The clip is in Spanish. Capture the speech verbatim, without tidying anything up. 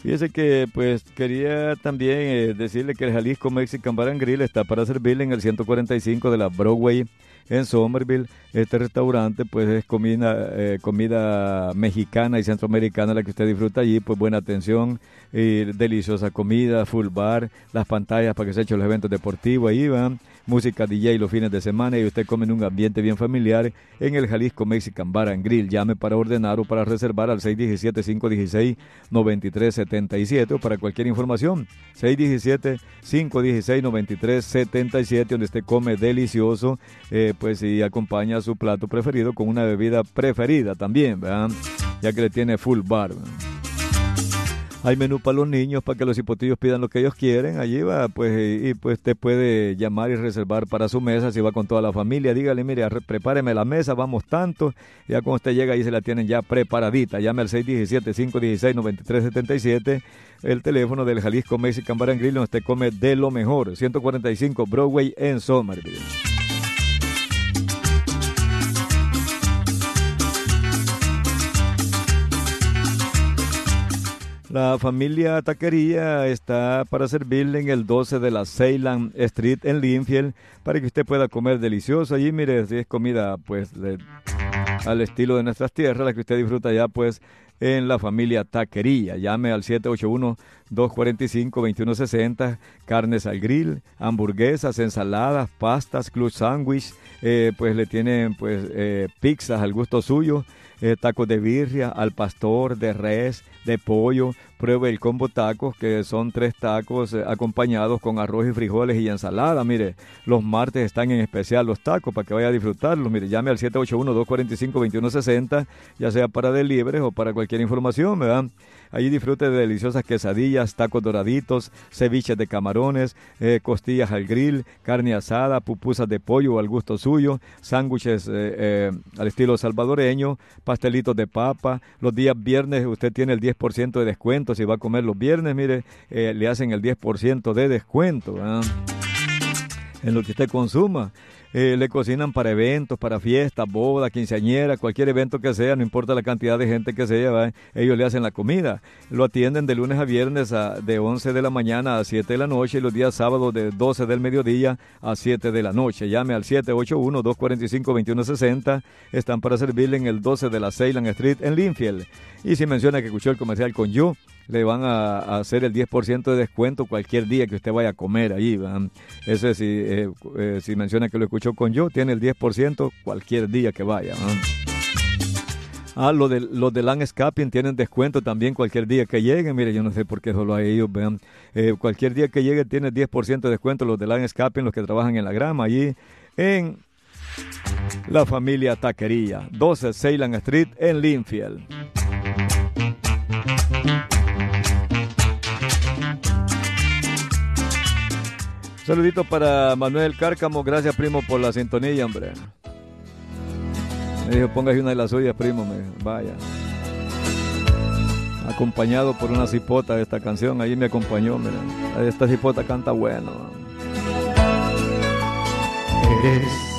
Fíjese que pues quería también eh, decirle que el Jalisco Mexican Bar and Grill está para servirle en el ciento cuarenta y cinco de la Broadway en Somerville. Este restaurante pues es comida, eh, comida mexicana y centroamericana la que usted disfruta allí, pues buena atención, y deliciosa comida, full bar, las pantallas para que se echen los eventos deportivos, ahí van, música D J los fines de semana y usted come en un ambiente bien familiar en el Jalisco Mexican Bar and Grill. Llame para ordenar o para reservar al seis uno siete, cinco uno seis, nueve tres siete siete o para cualquier información seis uno siete, cinco uno seis, nueve tres siete siete, donde usted come delicioso, eh, pues y acompaña su plato preferido con una bebida preferida también, ¿verdad? Ya que le tiene full bar, ¿verdad? Hay menú para los niños, para que los hipotillos pidan lo que ellos quieren. Allí va, pues, y, y pues usted puede llamar y reservar para su mesa si va con toda la familia. Dígale, mire, arre- prepáreme la mesa, vamos tanto. Ya cuando usted llega ahí se la tienen ya preparadita. Llame al seis uno siete, cinco uno seis, nueve tres siete siete, el teléfono del Jalisco Mexican Bar and Grill, donde usted come de lo mejor. ciento cuarenta y cinco Broadway en Somerville. La familia Taquería está para servirle en el doce de la Ceylan Street en Linfield, para que usted pueda comer delicioso. Allí, mire, si es comida pues de- al estilo de nuestras tierras, la que usted disfruta ya pues en la familia Taquería. Llame al siete ocho uno, dos cuatro cinco, dos uno seis cero, carnes al grill, hamburguesas, ensaladas, pastas, club sandwich, eh, pues le tienen pues eh, pizzas al gusto suyo, eh, tacos de birria, al pastor, de res, de pollo. Pruebe el combo tacos, que son tres tacos eh, acompañados con arroz y frijoles y ensalada. Mire, los martes están en especial los tacos para que vaya a disfrutarlos. Mire, llame al siete ocho uno, dos cuatro cinco, dos uno seis cero, ya sea para delivery o para cualquier información, ¿verdad? Allí disfrute de deliciosas quesadillas, tacos doraditos, ceviches de camarones, eh, costillas al grill, carne asada, pupusas de pollo al gusto suyo, sándwiches eh, eh, al estilo salvadoreño, pastelitos de papa. Los días viernes usted tiene el diez por ciento de descuento. Si va a comer los viernes, mire, eh, le hacen el diez por ciento de descuento, ¿verdad? En lo que usted consuma. Eh, le cocinan para eventos, para fiestas, bodas, quinceañeras, cualquier evento que sea, no importa la cantidad de gente que sea, ¿va? Ellos le hacen la comida. Lo atienden de lunes a viernes a, de once de la mañana a siete de la noche, y los días sábados de doce del mediodía a siete de la noche. Llame al siete ocho uno, dos cuatro cinco, dos uno seis cero. Están para servirle en el doce de la Ceylan Street en Linfield. Y si menciona que escuchó el comercial con yo, le van a, a hacer el diez por ciento de descuento cualquier día que usted vaya a comer ahí, ¿verdad? Eso es, si, eh, eh, si menciona que lo escuchó con yo, tiene el diez por ciento cualquier día que vaya, ¿verdad? Ah, lo de, los de Landscaping tienen descuento también cualquier día que lleguen. Mire, yo no sé por qué solo a ellos, vean. Eh, cualquier día que llegue tiene diez por ciento de descuento los de Landscaping, los que trabajan en la grama, allí en la familia Taquería, doce Ceylan Street en Linfield. Saludito para Manuel Cárcamo, gracias primo por la sintonía, hombre. Me dijo, póngase una de las suyas, primo, me dijo, vaya. Acompañado por una cipota de esta canción, ahí me acompañó, mira. Esta cipota canta bueno. Eres